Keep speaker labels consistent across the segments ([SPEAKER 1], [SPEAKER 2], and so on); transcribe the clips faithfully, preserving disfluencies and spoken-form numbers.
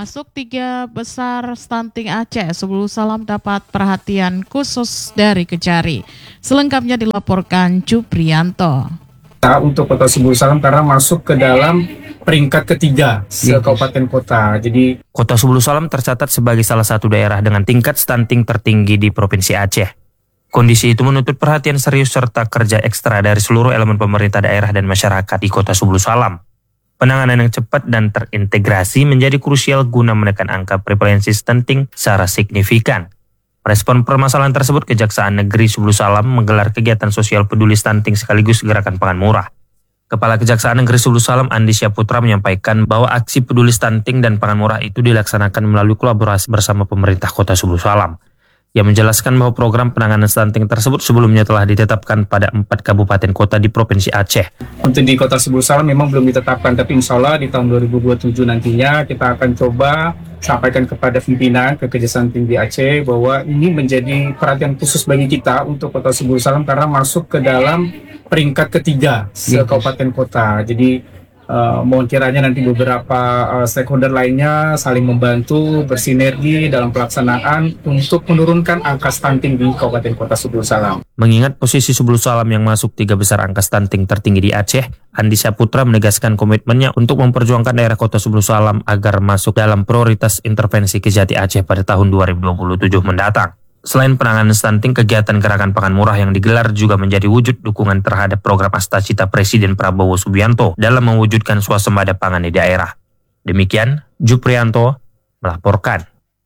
[SPEAKER 1] Masuk tiga besar stunting Aceh, Subul Salam dapat perhatian khusus dari Kejari. Selengkapnya dilaporkan Juprianto.
[SPEAKER 2] Untuk Kota Subul Salam karena masuk ke dalam peringkat ketiga se-kabupaten kota. Jadi
[SPEAKER 3] Kota Subul Salam tercatat sebagai salah satu daerah dengan tingkat stunting tertinggi di Provinsi Aceh. Kondisi itu menuntut perhatian serius serta kerja ekstra dari seluruh elemen pemerintah daerah dan masyarakat di Kota Subul Salam. Penanganan yang cepat dan terintegrasi menjadi krusial guna menekan angka prevalensi stunting secara signifikan. Respon permasalahan tersebut, Kejaksaan Negeri Subul Salam menggelar kegiatan sosial peduli stunting sekaligus gerakan pangan murah. Kepala Kejaksaan Negeri Subul Salam Andi Syahputra menyampaikan bahwa aksi peduli stunting dan pangan murah itu dilaksanakan melalui kolaborasi bersama pemerintah Kota Subul Salam. Ia menjelaskan bahwa program penanganan stunting tersebut sebelumnya telah ditetapkan pada empat kabupaten kota di Provinsi Aceh.
[SPEAKER 2] Untuk di Kota Subul Salam memang belum ditetapkan, tapi insya Allah di tahun dua ribu dua puluh tujuh nantinya kita akan coba sampaikan kepada pimpinan ke Kejaksaan Tinggi Aceh bahwa ini menjadi perhatian khusus bagi kita untuk Kota Subul Salam karena masuk ke dalam peringkat ketiga se-kabupaten kota. Jadi Uh, mohon kiranya nanti beberapa uh, stakeholder lainnya saling membantu, bersinergi dalam pelaksanaan untuk menurunkan angka stunting di Kabupaten Kota Subul Salam.
[SPEAKER 3] Mengingat posisi Subul Salam yang masuk tiga besar angka stunting tertinggi di Aceh, Andi Syahputra menegaskan komitmennya untuk memperjuangkan daerah Kota Subul Salam agar masuk dalam prioritas intervensi Kejati Aceh pada tahun dua ribu dua puluh tujuh mendatang. Selain penanganan stunting, kegiatan gerakan pangan murah yang digelar juga menjadi wujud dukungan terhadap program Astacita Presiden Prabowo Subianto dalam mewujudkan swasembada pangan di daerah. Demikian, Juprianto melaporkan.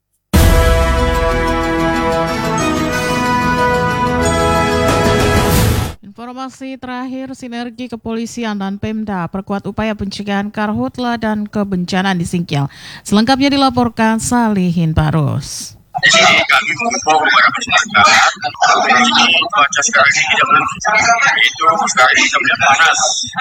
[SPEAKER 1] Informasi terakhir, sinergi kepolisian dan Pemda perkuat upaya pencegahan karhutla dan kebencanaan di Singkil. Selengkapnya dilaporkan Salihin Barus.
[SPEAKER 4] Di sini kami mengimbau kepada masyarakat, ini cuaca sekarang ini tidak menentu, itu sekarang ini sedang panas,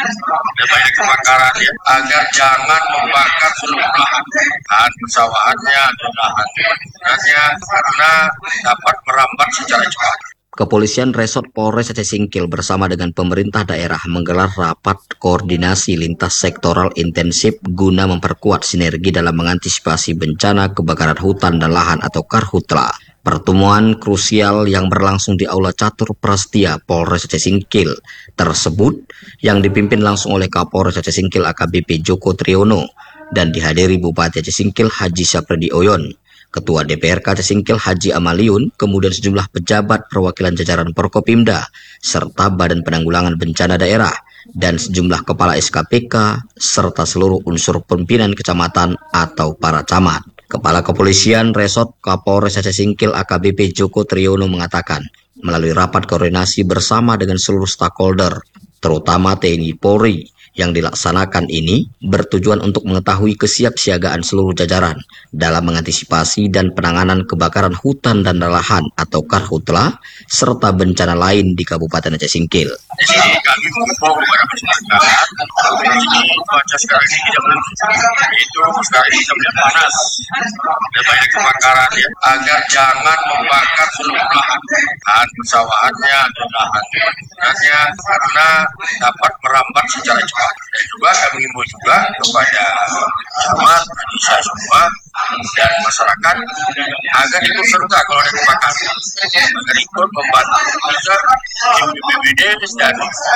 [SPEAKER 4] dan banyak kebakaran ya, agar jangan membakar seluruh lahan, lahan persawahannya atau lahan perkebunan karena dapat merambat secara cepat.
[SPEAKER 5] Kepolisian Resort Polres Aceh Singkil bersama dengan pemerintah daerah menggelar rapat koordinasi lintas sektoral intensif guna memperkuat sinergi dalam mengantisipasi bencana kebakaran hutan dan lahan atau karhutla. Pertemuan krusial yang berlangsung di Aula Catur Prastia Polres Aceh Singkil tersebut yang dipimpin langsung oleh Kapolres Aceh Singkil A K B P Joko Triyono dan dihadiri Bupati Aceh Singkil Haji Sapredi Oyon, Ketua D P R K Aceh Singkil Haji Amaliun, kemudian sejumlah pejabat perwakilan jajaran Porkopimda, serta Badan Penanggulangan Bencana Daerah, dan sejumlah kepala S K P K, serta seluruh unsur pimpinan kecamatan atau para camat. Kepala Kepolisian Resort Kapolres Aceh Singkil A K B P Joko Triyono mengatakan, melalui rapat koordinasi bersama dengan seluruh stakeholder, terutama T N I Polri, yang dilaksanakan ini bertujuan untuk mengetahui kesiapsiagaan seluruh jajaran dalam mengantisipasi dan penanganan kebakaran hutan dan lahan atau karhutla serta bencana lain di Kabupaten Aceh Singkil.
[SPEAKER 4] Di sini kami mengimbau kepada masyarakat, ini cuaca sekarang ini tidak menentu, itu sekarang ini sedang panas, dan banyak kebakaran ya, agar jangan membakar seluruh lahan, lahan persawahannya atau lahan perkebunan karena dapat merambat secara cepat. Dan juga kami mengimbau juga kepada camat, desa semua, dan masyarakat agar ikut serta kalau ada kebakaran, agar ikut membantu bisa tim B P B D dan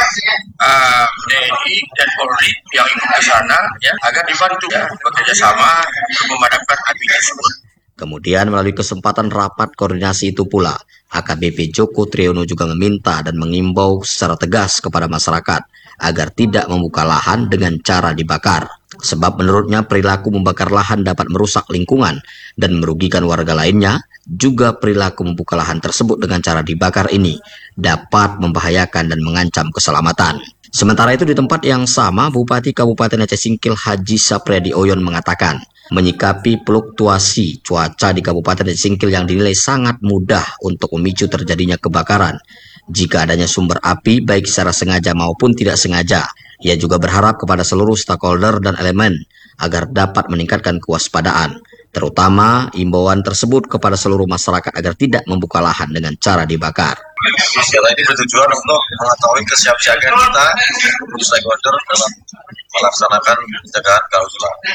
[SPEAKER 4] uh, T N I dan Polri yang ikut ke sana ya, agar dibantu ya, bekerja sama untuk memadamkan api tersebut.
[SPEAKER 5] Kemudian melalui kesempatan rapat koordinasi itu pula, A K B P Joko Triyono juga meminta dan mengimbau secara tegas kepada masyarakat agar tidak membuka lahan dengan cara dibakar. Sebab menurutnya perilaku membakar lahan dapat merusak lingkungan dan merugikan warga lainnya. Juga perilaku membuka lahan tersebut dengan cara dibakar ini dapat membahayakan dan mengancam keselamatan. Sementara itu di tempat yang sama, Bupati Kabupaten Aceh Singkil Haji Sapredi Oyon mengatakan, menyikapi fluktuasi cuaca di Kabupaten Aceh Singkil yang dinilai sangat mudah untuk memicu terjadinya kebakaran jika adanya sumber api baik secara sengaja maupun tidak sengaja. Ia juga berharap kepada seluruh stakeholder dan elemen agar dapat meningkatkan kewaspadaan, terutama imbauan tersebut kepada seluruh masyarakat agar tidak membuka lahan dengan cara dibakar.
[SPEAKER 4] Istilah ini bertujuan untuk mengetahui kesiapsiagaan kita untuk stakeholder dalam melaksanakan pencegahan karhutla.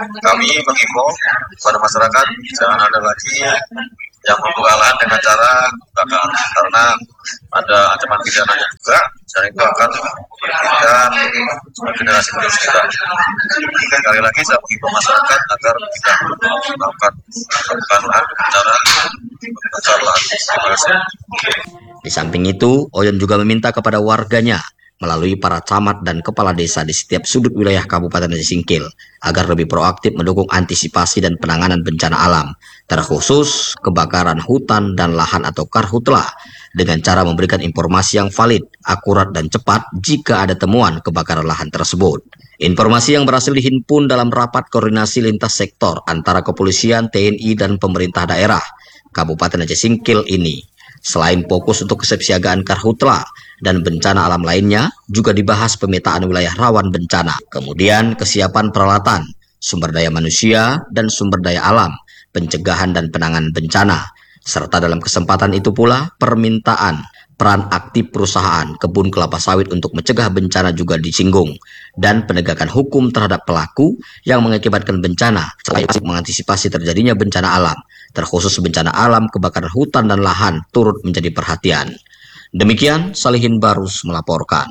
[SPEAKER 4] kami mengimbau kepada masyarakat jangan ada lagi yang membuka lahan dengan cara bakar, karena ada ancaman pidananya juga, dan itu akan merugikan generasi penerus kita. Sekali lagi saya mengimbau masyarakat agar tidak melakukan pembukaan lahan dengan cara bakar lahan. Terima kasih.
[SPEAKER 5] Di samping itu, Oyon juga meminta kepada warganya melalui para camat dan kepala desa di setiap sudut wilayah Kabupaten Aceh Singkil agar lebih proaktif mendukung antisipasi dan penanganan bencana alam, terkhusus kebakaran hutan dan lahan atau karhutla, dengan cara memberikan informasi yang valid, akurat dan cepat jika ada temuan kebakaran lahan tersebut. Informasi yang berhasil dihimpun dalam rapat koordinasi lintas sektor antara kepolisian, T N I dan pemerintah daerah Kabupaten Aceh Singkil ini, selain fokus untuk kesiapsiagaan karhutla dan bencana alam lainnya, juga dibahas pemetaan wilayah rawan bencana, kemudian kesiapan peralatan, sumber daya manusia, dan sumber daya alam, pencegahan dan penanganan bencana, serta dalam kesempatan itu pula permintaan peran aktif perusahaan kebun kelapa sawit untuk mencegah bencana juga disinggung, dan penegakan hukum terhadap pelaku yang mengakibatkan bencana, selain mengantisipasi terjadinya bencana alam, terkhusus bencana alam, kebakaran hutan dan lahan turut menjadi perhatian. Demikian Salihin Barus melaporkan.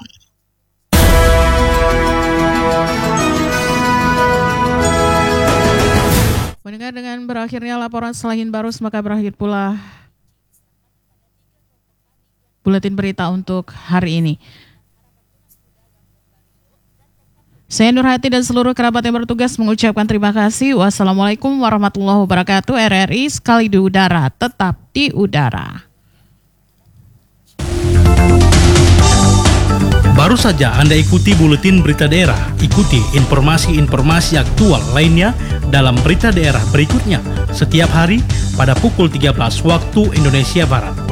[SPEAKER 1] Mendengar dengan berakhirnya laporan Salihin Barus, maka berakhir pula buletin berita untuk hari ini. Saya Nurhati dan seluruh kerabat yang bertugas mengucapkan terima kasih. Wassalamualaikum warahmatullahi wabarakatuh. R R I sekali di udara, tetap di udara.
[SPEAKER 6] Baru saja Anda ikuti buletin berita daerah. Ikuti informasi-informasi aktual lainnya dalam berita daerah berikutnya setiap hari pada pukul tiga belas waktu Indonesia Barat.